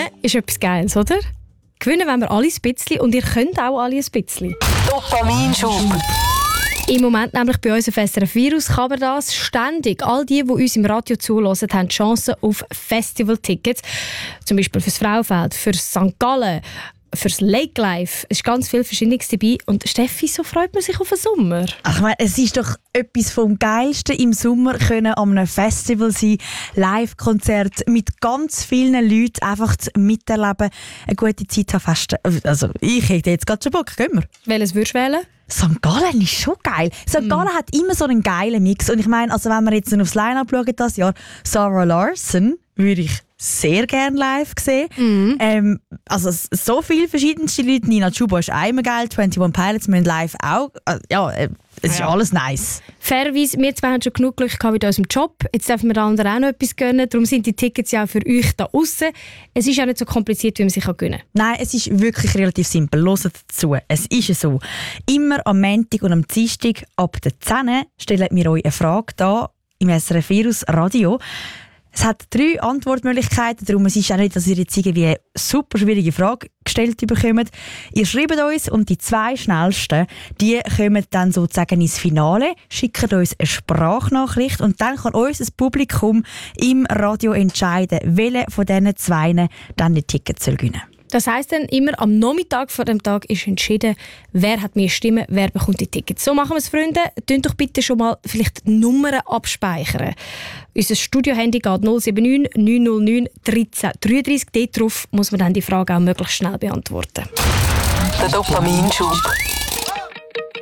Gewinnen ist etwas Geiles, oder? Gewinnen wollen wir alle ein bisschen und ihr könnt auch alle ein bisschen. Dopaminschub. Im Moment nämlich bei uns auf SRF Virus kann man das ständig. All die uns im Radio zuhören, haben Chancen auf Festivaltickets. Zum Beispiel fürs Frauenfeld, für St. Gallen, fürs Lake Life. Es ist ganz viel Verschiedenes dabei. Und Steffi, so freut man sich auf den Sommer. Ach, ich meine, es ist doch etwas vom Geilsten im Sommer, können an einem Festival sein, Live-Konzert mit ganz vielen Leuten einfach miterleben, eine gute Zeit haben, festen. Also ich hätte jetzt gerade schon Bock, gehen wir. Welches würdest du wählen? St. Gallen ist schon geil. St. Gallen hat immer so einen geilen Mix. Und ich meine, also wenn wir jetzt noch aufs Line-Up schauen, das Jahr, Sarah Larson würde ich sehr gerne live sehen. Also so viele verschiedenste Leute. Nina Chuba ist einmal geil, 21 Pilots müssen live auch. Es ist alles nice. Fairerweise, wir zwei haben schon genug Glück gehabt mit unserem Job. Jetzt dürfen wir den anderen auch noch etwas gönnen. Darum sind die Tickets ja auch für euch da draussen. Es ist auch nicht so kompliziert, wie man sich gönnen kann. Nein, es ist wirklich relativ simpel. Hört dazu. Es ist so. Immer am Montag und am Dienstag ab der 10 stellen wir euch eine Frage da im SRF Virus Radio. Es hat 3 Antwortmöglichkeiten, darum es ist auch nicht, dass ihr jetzt irgendwie eine super schwierige Frage gestellt bekommt. Ihr schreibt uns und die 2 schnellsten, die kommen dann sozusagen ins Finale, schicken uns eine Sprachnachricht und dann kann unser Publikum im Radio entscheiden, welche von diesen 2 dann die Tickets gewinnen soll. Das heisst dann, immer am Nachmittag vor dem Tag ist entschieden, wer hat mehr Stimmen, wer bekommt die Tickets. So machen wir es, Freunde. Tönt doch bitte schon mal vielleicht die Nummern abspeichern. Unser Studiohandy geht 079 909 1333. Dort drauf muss man dann die Frage auch möglichst schnell beantworten. Der Dopaminschub.